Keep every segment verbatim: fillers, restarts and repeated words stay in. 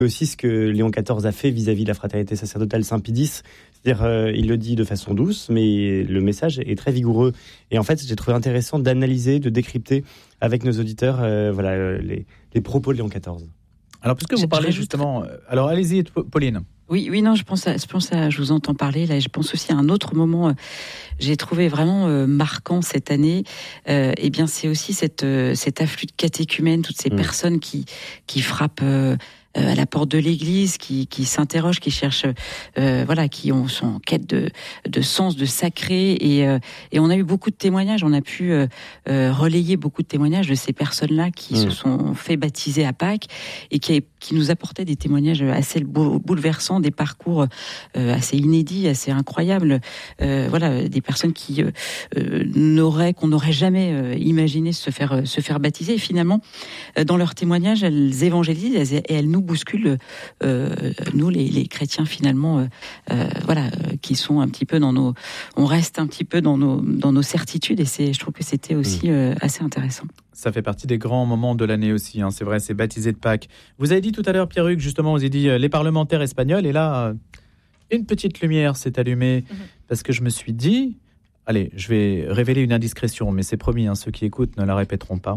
aussi ce que Léon quatorze a fait vis-à-vis de la fraternité sacerdotale Saint-Pie X. C'est-à-dire, euh, il le dit de façon douce, mais le message est très vigoureux. Et en fait, j'ai trouvé intéressant d'analyser, de décrypter avec nos auditeurs euh, voilà, les, les propos de Léon quatorze. Alors, puisque vous parlez justement... Alors, allez-y, Pauline. Oui, oui, non, je pense à, je pense à, je vous entends parler là. Je pense aussi à un autre moment. Euh, j'ai trouvé vraiment euh, marquant cette année. Euh, eh bien, c'est aussi cette, euh, cet afflux de catéchumènes, toutes ces mmh. personnes qui, qui frappent. Euh, à la porte de l'église, qui, qui s'interrogent, qui cherchent, euh, voilà, qui ont, sont en quête de, de sens, de sacré, et, euh, et on a eu beaucoup de témoignages, on a pu euh, euh, relayer beaucoup de témoignages de ces personnes-là qui mmh. se sont fait baptiser à Pâques et qui, qui nous apportaient des témoignages assez bouleversants, des parcours euh, assez inédits, assez incroyables, euh, voilà, des personnes qui euh, euh, n'auraient, qu'on n'aurait jamais euh, imaginé se faire, se faire baptiser, et finalement, euh, dans leurs témoignages, elles évangélisent elles, et elles nous bouscule, euh, nous les, les chrétiens finalement, euh, euh, voilà, euh, qui sont un petit peu dans nos, on reste un petit peu dans nos dans nos certitudes, et c'est, je trouve que c'était aussi euh, assez intéressant. Ça fait partie des grands moments de l'année aussi, hein, c'est vrai, c'est baptisé de Pâques. Vous avez dit tout à l'heure, Pierre-Hugues, justement, vous avez dit euh, les parlementaires espagnols, et là, euh, une petite lumière s'est allumée, mm-hmm. parce que je me suis dit, allez, je vais révéler une indiscrétion, mais c'est promis, hein, ceux qui écoutent ne la répéteront pas.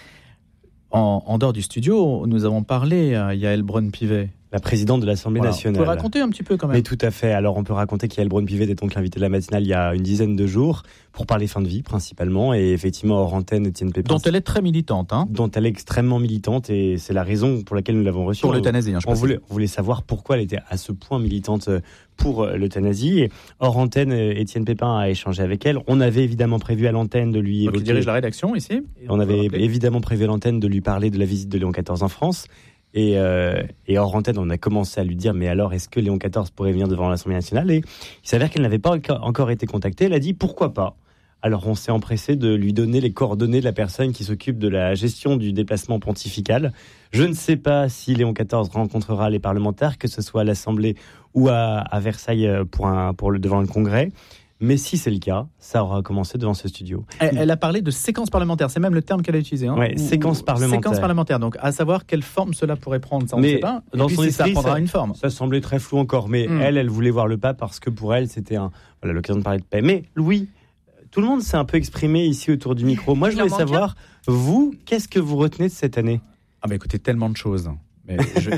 En, en dehors du studio, nous avons parlé à Yaël Braun-Pivet, la présidente de l'Assemblée voilà. nationale. Vous pouvez raconter un petit peu quand même. Mais tout à fait. Alors on peut raconter qu'Yaël Braun-Pivet était donc l'invitée de la matinale il y a une dizaine de jours pour parler fin de vie principalement, et effectivement hors antenne, Étienne Pépin. Dont elle est très militante. Hein. Dont elle est extrêmement militante, et c'est la raison pour laquelle nous l'avons reçue. Pour l'euthanasie. Hein, je on, voulait, on voulait savoir pourquoi elle était à ce point militante pour l'euthanasie. Et hors antenne, Étienne Pépin a échangé avec elle. On avait évidemment prévu à l'antenne de lui évoquer... Qui dirige la rédaction ici. On avait évidemment prévu à l'antenne de lui parler de la visite de Léon quatorze en France. Et, euh, et hors antenne, on a commencé à lui dire, mais alors, est-ce que Léon quatorze pourrait venir devant l'Assemblée nationale ? Et il s'avère qu'elle n'avait pas encore été contactée. Elle a dit, pourquoi pas ? Alors, on s'est empressé de lui donner les coordonnées de la personne qui s'occupe de la gestion du déplacement pontifical. Je ne sais pas si Léon quatorze rencontrera les parlementaires, que ce soit à l'Assemblée ou à, à Versailles pour, un, pour le, devant le Congrès. Mais si c'est le cas, ça aura commencé devant ce studio. Elle, elle a parlé de séquence parlementaire, c'est même le terme qu'elle a utilisé. Hein. Oui, séquence parlementaire. Séquence parlementaire, donc à savoir quelle forme cela pourrait prendre, ça on ne sait pas. Et dans puis son si esprit, ça prendra ça, une forme. Ça semblait très flou encore, mais mm. elle, elle voulait voir le pape parce que pour elle, c'était un, voilà, l'occasion de parler de paix. Mais Louis, tout le monde s'est un peu exprimé ici autour du micro. Moi, je voulais savoir, vous, qu'est-ce que vous retenez de cette année ? Ah bah écoutez, tellement de choses. Mais je...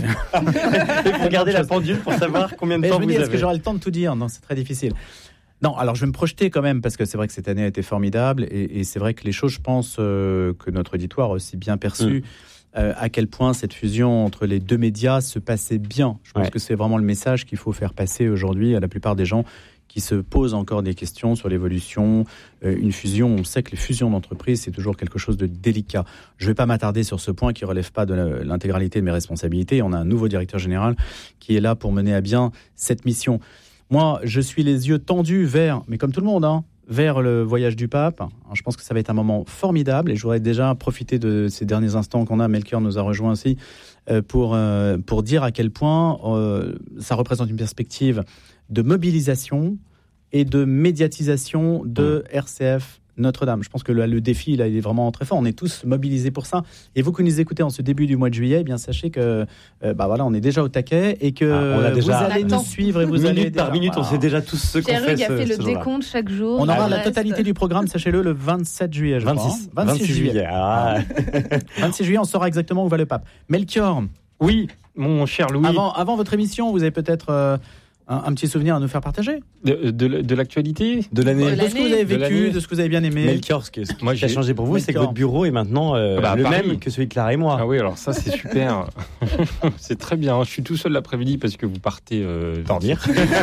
Regardez la pendule pour savoir combien de mais temps je me vous dis, avez. Est-ce que j'aurai le temps de tout dire ? Non, c'est très difficile. Non, alors je vais me projeter quand même, parce que c'est vrai que cette année a été formidable, et, et c'est vrai que les choses, je pense euh, que notre auditoire a aussi bien perçu mmh. euh, à quel point cette fusion entre les deux médias se passait bien. Je pense ouais. que c'est vraiment le message qu'il faut faire passer aujourd'hui à la plupart des gens qui se posent encore des questions sur l'évolution. Euh, une fusion, on sait que les fusions d'entreprises, c'est toujours quelque chose de délicat. Je ne vais pas m'attarder sur ce point qui ne relève pas de la, l'intégralité de mes responsabilités. On a un nouveau directeur général qui est là pour mener à bien cette mission. Moi, je suis les yeux tendus vers, mais comme tout le monde, hein, vers le voyage du pape. Je pense que ça va être un moment formidable, et je voudrais déjà profiter de ces derniers instants qu'on a. Melchior nous a rejoint aussi euh, pour, euh, pour dire à quel point euh, ça représente une perspective de mobilisation et de médiatisation de mmh. R C F Notre-Dame. Je pense que le, le défi, là, il est vraiment très fort. On est tous mobilisés pour ça. Et vous qui nous écoutez en ce début du mois de juillet, eh bien sachez que, euh, bah voilà, on est déjà au taquet, et que ah, on a déjà, on vous allez attend. nous suivre, et vous minute allez par minute, voilà. on sait déjà tous ce qu'on fait. Pierre-Hugues a fait ce, le ce décompte chaque jour. On aura ah, la reste. totalité du programme, sachez-le, le vingt-sept juillet. Je vingt-six, crois, hein. vingt-six juillet. Ah. vingt-six juillet, on saura exactement où va le pape. Melchior. Oui, mon cher Louis. Avant, avant votre émission, vous avez peut-être euh, un, un petit souvenir à nous faire partager de, de, de l'actualité, de l'année, de, de ce que vous avez vécu, de, de ce que vous avez bien aimé. Melchior, ce, que, ce qui a changé pour vous, Melchior. C'est que votre bureau est maintenant euh, bah, le Paris. même que celui de Clara et moi. Ah oui, alors ça c'est super. C'est très bien. Je suis tout seul l'après-midi parce que vous partez euh, dormir.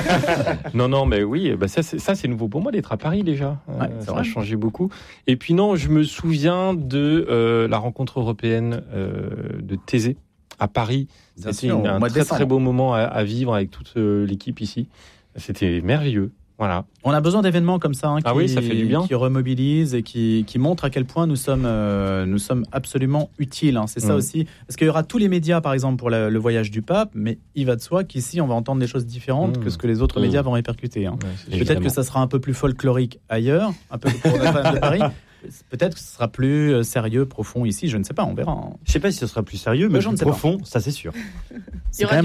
non, non, mais oui, bah ça, c'est, ça c'est nouveau pour moi d'être à Paris déjà. Ouais, euh, ça vrai. a changé beaucoup. Et puis non, je me souviens de euh, la rencontre européenne euh, de Thésée à Paris. Bien C'était sûr, une, un très très beau moment à, à vivre avec toute euh, l'équipe ici. C'était merveilleux. Voilà. On a besoin d'événements comme ça, hein, qui, ah oui, ça fait du bien. qui remobilisent et qui, qui montrent à quel point nous sommes, euh, nous sommes absolument utiles. Hein. C'est ça mmh. aussi. Parce qu'il y aura tous les médias, par exemple, pour la, le voyage du pape, mais il va de soi qu'ici, on va entendre des choses différentes mmh. que ce que les autres mmh. médias vont répercuter. Hein. Ouais, Peut-être évidemment. que ça sera un peu plus folklorique ailleurs, un peu pour Notre-Dame de Paris. peut-être que ce sera plus sérieux, profond ici, je ne sais pas, on verra. Je ne sais pas si ce sera plus sérieux, mais plus profond, ça c'est sûr. C'est quand même